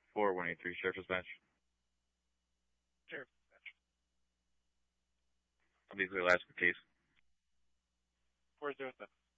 4183 Sheriff Dispatch. Sheriff. These are the last case. 407.